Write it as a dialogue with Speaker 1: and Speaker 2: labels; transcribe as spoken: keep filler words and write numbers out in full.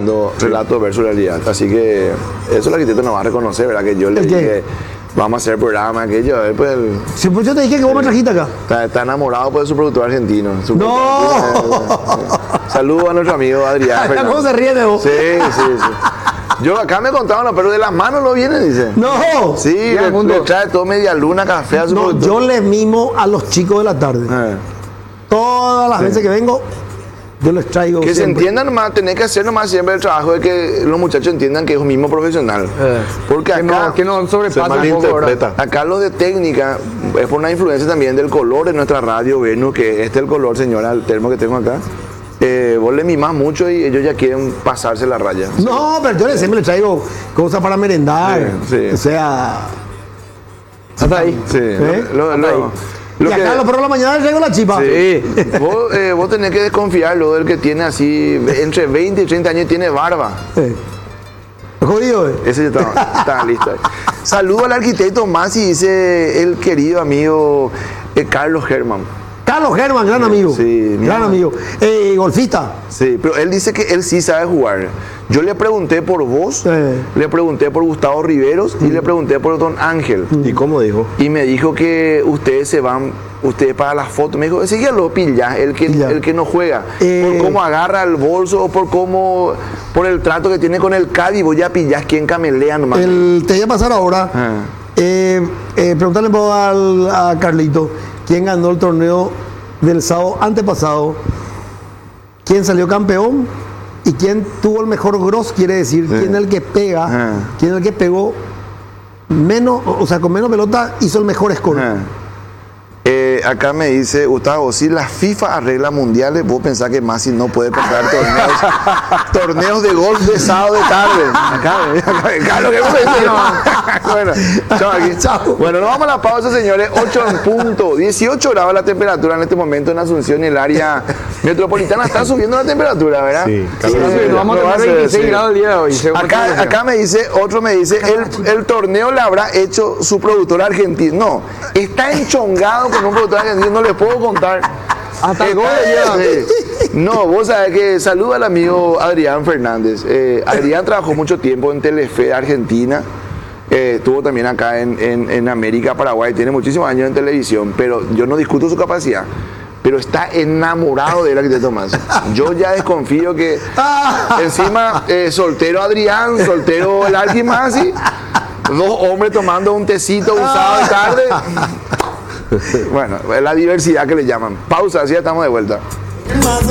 Speaker 1: haciendo relato versus realidad. Así que eso el arquitecto nos va a reconocer, ¿verdad? Que yo le dije, vamos a hacer el programa, aquello. Él, pues, el,
Speaker 2: sí, pues yo te dije que vos me trajiste acá.
Speaker 1: Está, está enamorado pues, de su productor argentino. Su
Speaker 2: ¡No!
Speaker 1: productor, saludos a nuestro amigo Adrián.
Speaker 2: ¿Cómo se ríe de vos?
Speaker 1: Sí, sí, sí. Yo acá me contaban, no, pero de las manos lo viene, dice.
Speaker 2: No.
Speaker 1: Sí, le, le trae todo media luna, café a su
Speaker 2: No,
Speaker 1: productor.
Speaker 2: yo le mimo a los chicos de la tarde.
Speaker 1: Eh.
Speaker 2: Todas las sí. veces que vengo, yo les traigo.
Speaker 1: Que
Speaker 2: siempre.
Speaker 1: se entiendan nomás, tenés que hacer nomás siempre el trabajo de que los muchachos entiendan que es un mismo profesional. Eh. Porque acá.
Speaker 3: Que no, que no sobrepasa
Speaker 1: un poco, acá los de técnica es por una influencia también del color de nuestra radio, Venus, que este es el color, señora, el termo que tengo acá. Eh, vos le mimás mucho y ellos ya quieren pasarse la raya.
Speaker 2: No, ¿sí? Pero yo le, siempre le traigo cosas para merendar. Sí, sí. O sea.
Speaker 3: Hasta ahí.
Speaker 1: Sí. ¿Eh? Lo, lo, lo,
Speaker 2: lo y acá que, por la mañana le traigo la chipa.
Speaker 1: Sí. vos, eh, vos tenés que desconfiar lo del que tiene así entre veinte y treinta años y tiene barba.
Speaker 2: Sí. Jodido, eh.
Speaker 1: Ese ya está, está listo. Saludo al arquitecto Masi, dice el querido amigo eh, Carlos Germán.
Speaker 2: Carlos Germán, gran amigo.
Speaker 1: Sí,
Speaker 2: gran amigo. Eh, golfista.
Speaker 1: Sí, pero él dice que él sí sabe jugar. Yo le pregunté por vos, eh. le pregunté por Gustavo Riveros mm. y le pregunté por Don Ángel.
Speaker 3: ¿Y cómo dijo?
Speaker 1: Y me dijo que ustedes se van, ustedes para las fotos. Me dijo, ese ya lo pilla, el que, el que no juega. Eh. Por cómo agarra el bolso o por cómo, por el trato que tiene con el Cádiz, vos ya pillás quién camelea nomás.
Speaker 2: El, te voy a pasar ahora. Ah. Eh, eh, preguntarle al, a Carlito. ¿Quién ganó el torneo del sábado antepasado? ¿Quién salió campeón? ¿Y quién tuvo el mejor gross? Quiere decir, sí. ¿quién es el que pega? Ah. ¿Quién es el que pegó menos, o sea, con menos pelota hizo el mejor score?
Speaker 1: Ah. Eh, acá me dice Gustavo, si la FIFA arregla mundiales, vos pensás que Masi no puede comprar torneos torneos de golf de sábado de tarde. Acá, acá, acá lo que me dice. Bueno, chao aquí. Chao. Bueno, nos vamos a la pausa, señores. ocho en punto. dieciocho grados la temperatura en este momento en Asunción y el área metropolitana. Está subiendo la temperatura, ¿verdad?
Speaker 3: Sí, sí, sí, sí, vamos a tener veintiséis sí. grados el día de hoy.
Speaker 1: Acá, acá me dice, otro me dice, el, el torneo le habrá hecho su productor argentino. No, está enchongado con un productor argentino, no les puedo contar.
Speaker 3: Hasta el gol
Speaker 1: sí. No, vos sabés que saluda al amigo Adrián Fernández. Eh, Adrián trabajó mucho tiempo en Telefe Argentina. Eh, estuvo también acá en, en, en América, Paraguay, tiene muchísimos años en televisión, pero yo no discuto su capacidad, pero está enamorado del arquitecto Masi. Yo ya desconfío que encima eh, soltero Adrián, soltero el Arqui Masi, dos hombres tomando un tecito un sábado de tarde. Bueno, es la diversidad que le llaman. Pausa, así ya estamos de vuelta.